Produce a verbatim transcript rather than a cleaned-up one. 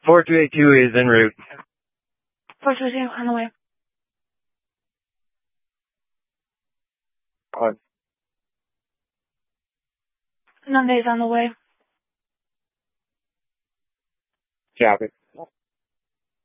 four two eight two is en route. four two eight two on the way. On. Nunday's on the way. Copy.